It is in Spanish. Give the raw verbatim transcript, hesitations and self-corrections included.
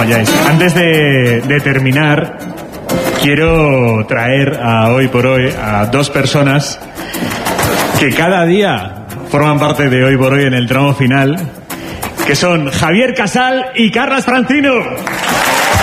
vayáis. Antes de, de terminar, quiero traer a hoy por hoy a dos personas que cada día forman parte de Hoy por Hoy en el tramo final, que son Javier Casal y Carlas Francino.